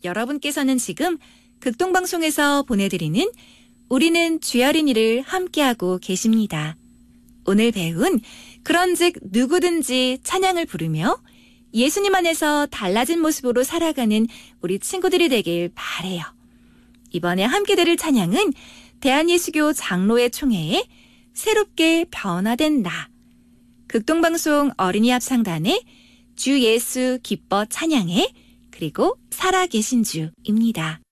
여러분께서는 지금 극동방송에서 보내드리는 우리는 주여린이를 함께하고 계십니다. 오늘 배운 그런즉 누구든지 찬양을 부르며 예수님 안에서 달라진 모습으로 살아가는 우리 친구들이 되길 바라요. 이번에 함께 들을 찬양은 대한예수교 장로회 총회에 새롭게 변화된 나, 극동방송 어린이 합창단의 주 예수 기뻐 찬양해, 그리고 살아계신 주입니다.